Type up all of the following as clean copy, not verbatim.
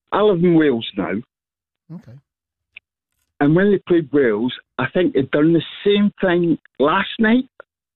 I live in Wales now. Okay. And when they played Wales, I think they've done the same thing last night.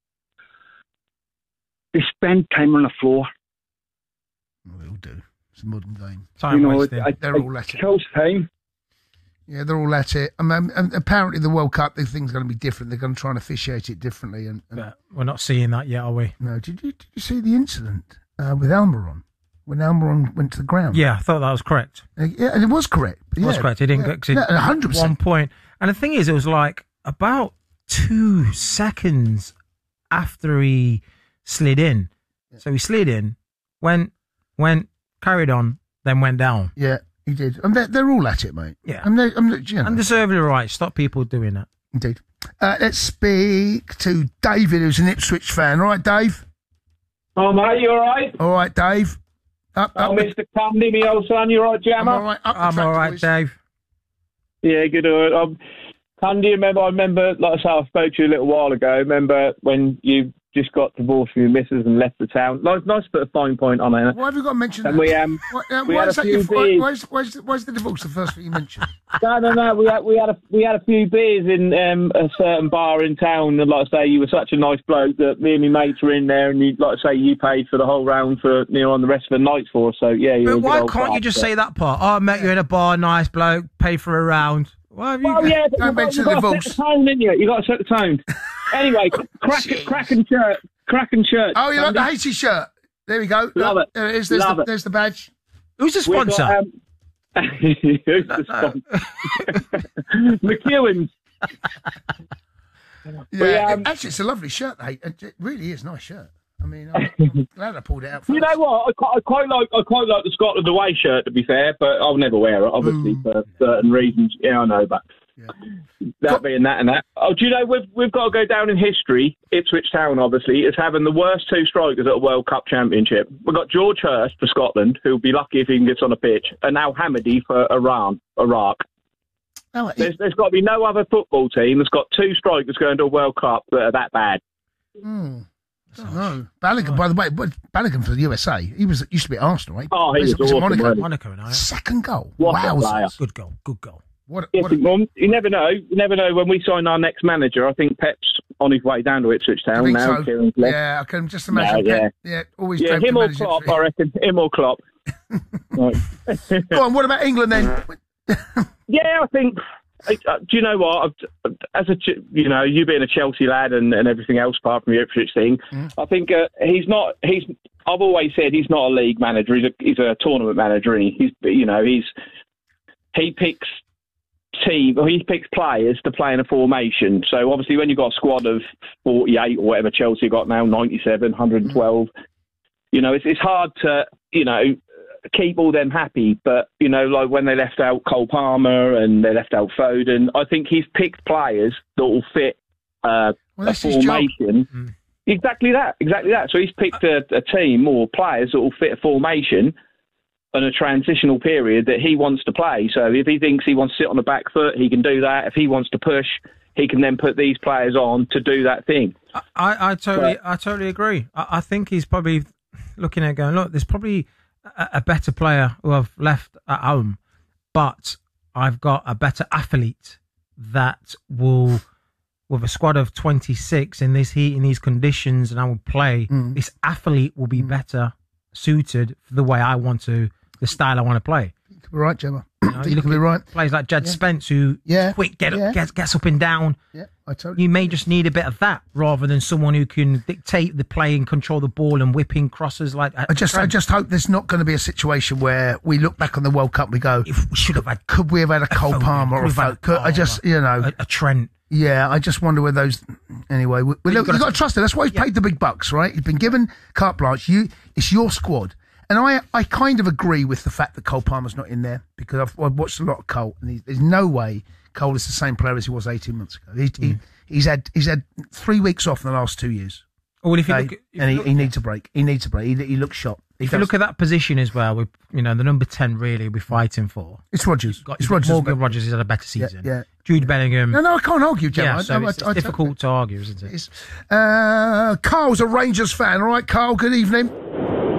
They spend time on the floor. Well, they all do. It's a modern game. Time wasting. They're all at it. Kills time. Yeah, they're all at it. And apparently the World Cup, the thing's going to be different. They're going to try and officiate it differently. And But we're not seeing that yet, are we? no, did you see the incident with Almiron? When Almiron went to the ground? Yeah, I thought that was correct. Yeah, and it was correct. It was correct. He didn't get 100%. 1 point. And the thing is, it was like about 2 seconds after he slid in. So he slid in, went, carried on, then went down. Yeah, he did. And they're all at it, mate. Yeah. And Undeservedly right. Stop people doing that. Indeed. Let's speak to David, who's an Ipswich fan. All right, Dave? Oh, mate, you all right? All right, Dave. Up, Mr. Candy, me old son, you all right, Jammer? I'm all right. I'm all right, Dave. Yeah, good. Candy, I remember, like I said, I spoke to you a little while ago. Remember when you just got divorced from your missus and left the town? Nice to put a fine point on it. Why have you got to mention and that? Why Why's the divorce the first thing you mentioned? No. We had a few beers in a certain bar in town, and like I say, you were such a nice bloke that me and my mates were in there, and like I say, you paid for the whole round for on the rest of the nights for us. So yeah. But why can't you just say that part? Oh, I met you in a bar, nice bloke, pay for a round. Why have you? Well, yeah, don't mention the divorce. Set the tone, didn't you? You got to set the tone. Anyway, cracking shirt. Oh, you like the Haiti shirt? There we go. Love it. There it is. There's the badge. Who's the sponsor? Who's the sponsor? McEwen's. Yeah, actually, it's a lovely shirt. It really is a nice shirt. I mean, I'm glad I pulled it out. You know what? I quite like the Scotland away shirt. To be fair, but I'll never wear it, obviously, for certain reasons. Yeah, I know, but that being that and that. Oh, do you know we've got to go down in history? Ipswich Town, obviously, is having the worst 2 strikers at a World Cup Championship. We've got George Hurst for Scotland, who'll be lucky if he can get on a pitch, and Al Hamidi for Iraq. There's got to be no other football team that's got 2 strikers going to a World Cup that are that bad. No, Balogun. By the way, Balogun for the USA. He used to be at Arsenal, right? Oh, he was awesome, Monaco now. Second goal. Wow, good goal. You never know. You never know. When we sign our next manager, I think Pep's on his way down to Ipswich Town now. So? Yeah, I can just imagine. Pep, always. Yeah, him or Klopp, I reckon. Him or Klopp. Right. Go on. What about England then? Yeah, I think. Do you know what? As you being a Chelsea lad and everything else apart from the Ipswich thing, I think he's not. I've always said he's not a league manager. He's a tournament manager, and he picks players to play in a formation. So obviously, when you've got a squad of 48 or whatever Chelsea got now, 97, 112, it's hard to keep all them happy, but like when they left out Cole Palmer and they left out Foden, I think he's picked players that will fit a formation. Exactly that. So he's picked a team or players that will fit a formation in a transitional period that he wants to play. So if he thinks he wants to sit on the back foot, he can do that. If he wants to push, he can then put these players on to do that thing. I totally agree. I think he's probably looking at going, look, there's probably a better player who I've left at home, but I've got a better athlete that will, with a squad of 26 in this heat, in these conditions, and I will play, this athlete will be better suited for the way I want to, the style I want to play. You could be right, Gemma. You could be right. Players like Jed Spence who quick, gets up and down. Yeah, I totally. You may just need a bit of that rather than someone who can dictate the play and control the ball and whipping crosses like. I just hope there's not going to be a situation where we look back on the World Cup and we go, if we should have had. Could we have had a Cole Palmer or a Trent? Yeah, I just wonder where those. Anyway, you've got to trust him. That's why he's paid the big bucks, right? He's been given carte blanche. It's your squad. And I kind of agree with the fact that Cole Palmer's not in there because I've watched a lot of Cole, and there's no way Cole is the same player as he was 18 months ago. He's had 3 weeks off in the last 2 years. Well, if you look, he needs a break. He needs a break. He looks shot. If you look at that position as well, with the number 10 really we're fighting for. It's Rodgers. Morgan Rodgers has had a better season. Yeah. Jude Bellingham. No, I can't argue, Gemma. Yeah, so it's difficult to argue, isn't it? Carl's a Rangers fan. All right, Carl. Good evening. How we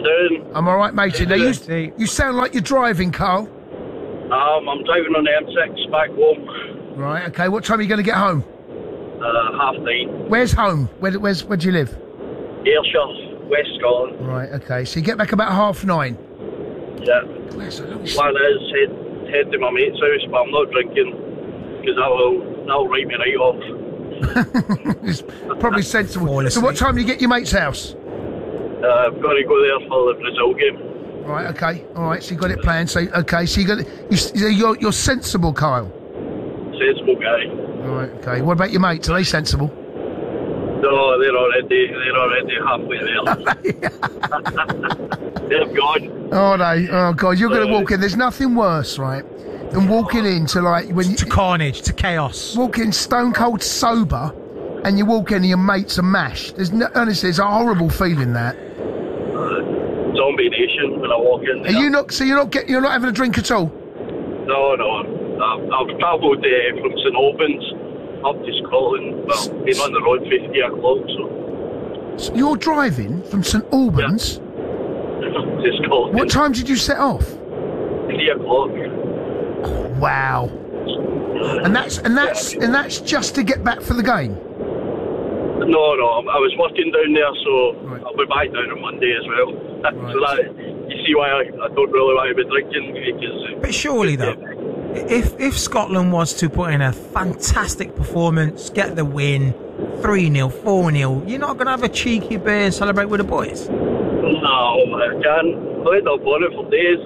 you doing? I'm all right, matey. Now you sound like you're driving, Carl. I'm driving on the M6 back home. Right. Okay. What time are you going to get home? 9:30. Where's home? Where do you live? Ayrshire, West Scotland. Right. Okay. So you get back about 9:30. Yeah. That's a long Plan is head to my mate's house, but I'm not drinking because that'll write me right off. It's probably sensible. So what time do you get your mate's house? I've got to go there for the Brazil game. Right, okay. All right, so you got it planned. So, okay, so you're sensible, Kyle. Sensible guy. Right, okay. What about your mates? Are they sensible? No, they're already halfway there. They're gone. Oh, no. Oh, God, you're going to walk in. There's nothing worse, right, than walking into, like... to carnage, to chaos. Walking stone cold sober, and you walk in and your mates are mashed. Honestly, it's a horrible feeling, that. Zombie nation when I walk in. Are you not? So you're not having a drink at all? No. I've travelled from St Albans up to Scotland. Well, been on the road 50 o'clock. So you're driving from St Albans? Yeah. To Scotland. What time did you set off? 3 o'clock. Oh, wow. And that's just to get back for the game. No, I was working down there, so right. I'll be back down on Monday as well. Right. So that, you see why I don't really want to be drinking. Because, but surely, though, if Scotland was to put in a fantastic performance, get the win, 3-0, 4-0, you're not going to have a cheeky beer and celebrate with the boys? No, I can't. I end up on it for days.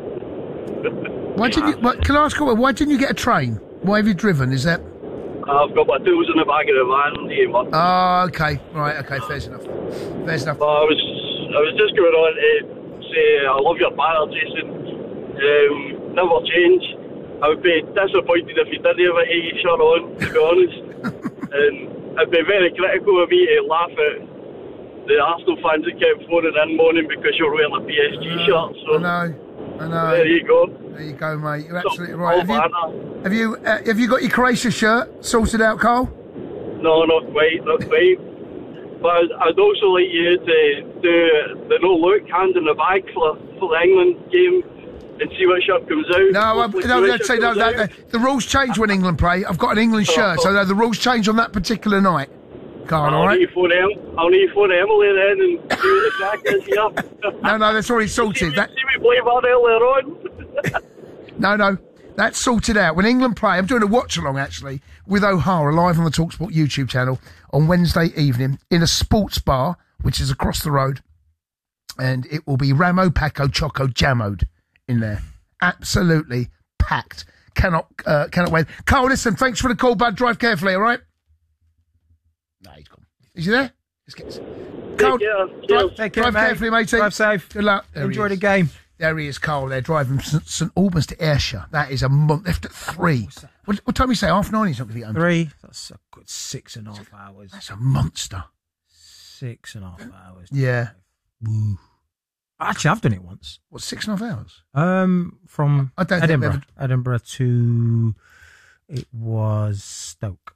Can I ask you, why didn't you get a train? Why have you driven? Is that... I've got my tools in the back of the van. Oh, okay. Right, okay, fair enough. Well, I was just going on to say I love your banner, Jason. Never change. I would be disappointed if you didn't have a Higgy shirt on, to be honest. And I'd be very critical of me to laugh at the Arsenal fans that kept phoning in moaning because you're wearing a PSG shirt. So I know. There you go. There you go, mate. You're absolutely right. Have you got your Croatia shirt sorted out, Carl? No, not quite. But I'd also like you to do the no look hand in the bag for the England game and see what shirt comes out. The rules change when England play. I've got an England shirt, so the rules change on that particular night. Carl, all right? I'll need to phone Emily then and see what the crack is here. No, that's already sorted. See me play hard earlier on. No, that's sorted out. When England play, I'm doing a watch-along, actually, with O'Hara, live on the TalkSport YouTube channel on Wednesday evening in a sports bar, which is across the road. And it will be Ramo, Paco, Choco, Jammoed in there. Absolutely packed. Cannot wait. Carl, listen, thanks for the call, bud. Drive carefully, all right? No, he's gone. Is he there? Carl, drive carefully, matey. Drive safe. Good luck. Enjoy the game. There he is, Carl. They're driving from St Albans to Ayrshire. That is a month. Left at 3. What time do you say? 9:30 he's not going to be home. 3. That's a good 6.5 hours. That's a monster. 6.5 hours. Yeah. Woo. Actually, I've done it once. What, 6.5 hours? From Edinburgh to... It was Stoke.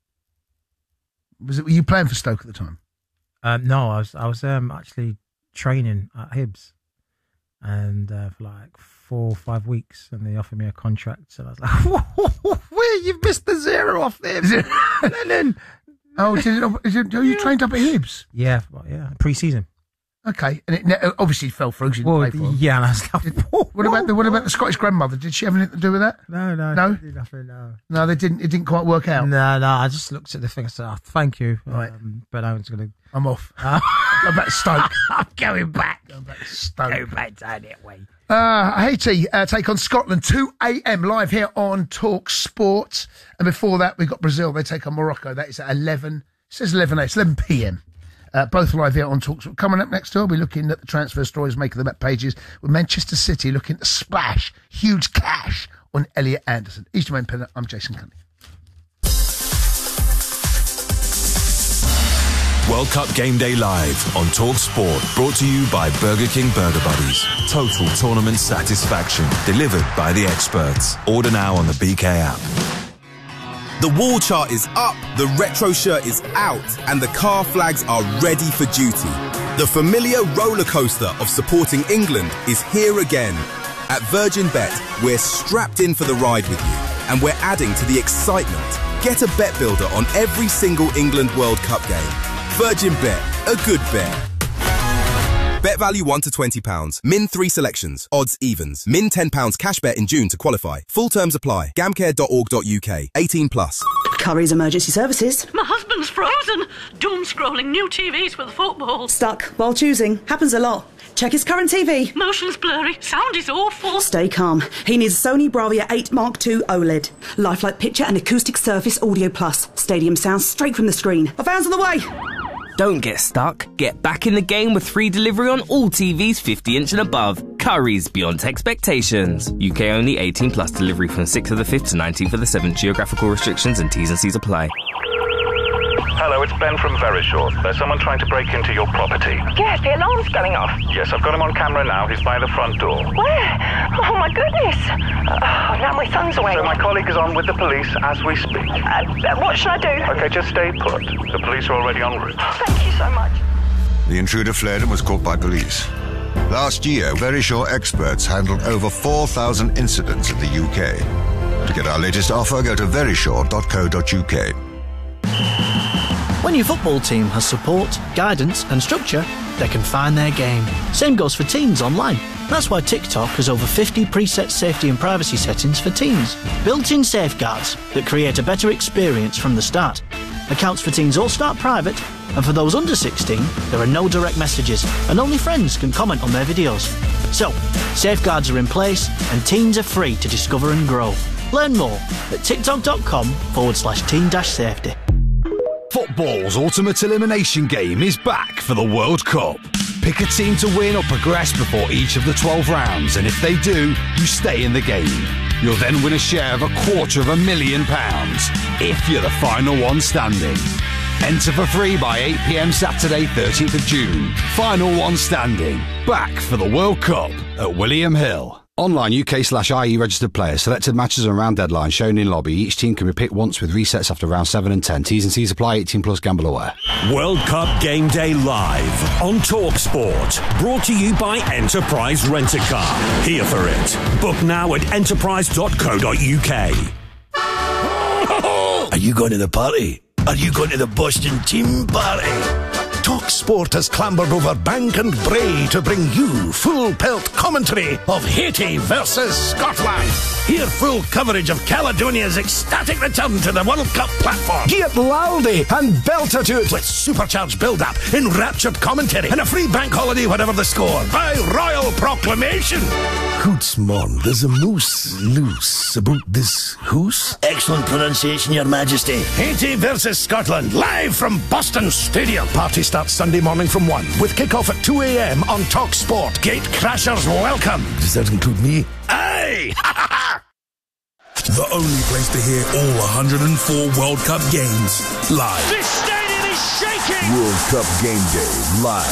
Were you playing for Stoke at the time? No, I was actually training at Hibs. And for like 4 or 5 weeks, and they offered me a contract. So I was like, where you've missed the zero off there. Lennon. Oh, you trained up at Hibs? Yeah, pre-season. Okay, and it obviously fell through. She didn't pay for it. Yeah, and I was like, what about the Scottish grandmother? Did she have anything to do with that? No. Nothing, no. They didn't. It didn't quite work out. No. I just looked at the thing and said, thank you. Right, but I'm off. Go back to Stoke. I'm going back. Go back to Stoke. Go back down that way. Haiti take on Scotland 2 a.m. live here on Talk Sport, and before that we got Brazil. They take on Morocco. That is at 11. It says 11. It's 11 p.m. Both live here on Talk Sport. Coming up next door, we're looking at the transfer stories making the back pages with Manchester City looking to splash huge cash on Elliot Anderson. East Main Penner, I'm Jason Cunningham. World Cup Game Day live on Talk Sport, brought to you by Burger King Burger Buddies. Total tournament satisfaction delivered by the experts. Order now on the BK app. The wall chart is up, the retro shirt is out, and the car flags are ready for duty. The familiar roller coaster of supporting England is here again. At Virgin Bet, we're strapped in for the ride with you, and we're adding to the excitement. Get a bet builder on every single England World Cup game. Virgin Bet, a good bet. Bet value £1 to £20. Min 3 selections. Odds evens. Min £10 cash bet in June to qualify. Full terms apply. Gamcare.org.uk. 18 plus. Curry's Emergency Services. My husband's frozen. Doom scrolling new TVs for the football. Stuck while choosing. Happens a lot. Check his current TV. Motion's blurry. Sound is awful. Stay calm. He needs a Sony Bravia 8 Mark II OLED. Lifelike picture and acoustic surface Audio Plus. Stadium sound straight from the screen. A van's on the way. Don't get stuck. Get back in the game with free delivery on all TVs 50-inch and above. Curry's beyond expectations. UK only. 18 plus. Delivery from 6th of the 5th to 19th of the 7th. Geographical restrictions and T's and C's apply. Hello, it's Ben from Verisure. There's someone trying to break into your property. Yes, the alarm's going off. Yes, I've got him on camera now. He's by the front door. Where? Oh, my goodness. Now my son's away. So my colleague is on with the police as we speak. What should I do? Okay, just stay put. The police are already en route. Thank you so much. The intruder fled and was caught by police. Last year, Verisure experts handled over 4,000 incidents in the UK. To get our latest offer, go to verisure.co.uk. When your football team has support, guidance and structure, they can find their game. Same goes for teens online. That's why TikTok has over 50 preset safety and privacy settings for teens. Built-in safeguards that create a better experience from the start. Accounts for teens all start private, and for those under 16, there are no direct messages, and only friends can comment on their videos. So, safeguards are in place, and teens are free to discover and grow. Learn more at tiktok.com/teen-safety. Football's ultimate elimination game is back for the World Cup. Pick a team to win or progress before each of the 12 rounds, and if they do, you stay in the game. You'll then win a share of £250,000 if you're the final one standing. Enter for free by 8 p.m. Saturday, 13th of June. Final one standing. Back for the World Cup at William Hill. Online UK/IE registered players. Selected matches and round deadline shown in lobby. Each team can be picked once with resets after round 7 and 10. T's and C's apply. 18 plus. Gamble aware. World Cup Game Day live on TalkSport. Brought to you by Enterprise Rent-A-Car. Here for it. Book now at enterprise.co.uk. Are you going to the party? Are you going to the Boston team party? TalkSport has clambered over bank and brae to bring you full pelt commentary of Haiti versus Scotland. Hear full coverage of Caledonia's ecstatic return to the World Cup platform. Get loudy and belter to it with supercharged build-up, enraptured commentary, and a free bank holiday whatever the score by royal proclamation. Hoots, mon, there's a moose loose about this hoose. Excellent pronunciation, Your Majesty. Haiti versus Scotland, live from Boston Stadium. Party starts Sunday morning from 1, with kick-off at 2 a.m. on TalkSport. Gate crashers welcome. Does that include me? Aye! The only place to hear all 104 World Cup games live. This stadium is shaking! World Cup Game Day live.